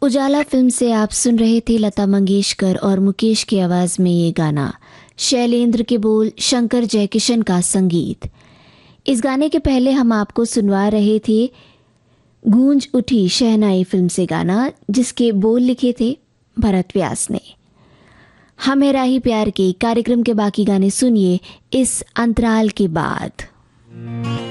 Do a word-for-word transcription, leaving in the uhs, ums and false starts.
उजाला film से आप सुन रहे थे लता मंगेशकर और मुकेश की आवाज में ये गाना। शैलेंद्र के बोल, शंकर जयकिशन का संगीत। इस गाने के पहले हम आपको सुनवा रहे थे गूंज उठी शहनाई फिल्म से गाना, जिसके बोल लिखे थे भरत व्यास ने। हम है राही प्यार के कार्यक्रम के बाकी गाने सुनिए इस अंतराल के बाद।